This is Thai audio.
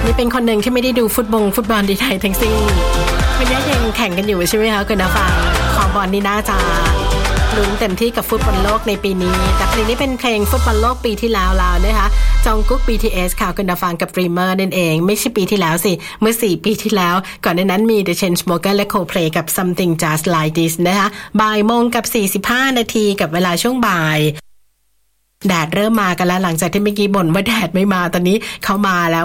นี่เป็นคนหนึ่งที่ไม่ได้ดูฟุตบอลที่ไทยทั้งสิ้นวันนี้ยังแข่งกันอยู่ใช่ไหมคะคุณผู้ฟังของบอลนี่น่าจะลุ้นเต็มที่กับฟุตบอลโลกในปีนี้แต่เพลงนี้เป็นเพลงฟุตบอลโลกปีที่แล้วนะคะจองกุ๊ก BTS ค่ะคุณผู้ฟังกับ Dreamer นั่นเองไม่ใช่ปีที่แล้วสิเมื่อ4ปีที่แล้วก่อนหน้านั้นมี The Chainsmokers และ Coldplay กับ Something Just Like This นะคะบ่ายโมงกับ45นาทีกับเวลาช่วงบ่ายแดดเริ่มมากันแล้วหลังจากที่เมื่อกี้บ่นว่าแดดไม่มาตอนนี้เขามาแล้ว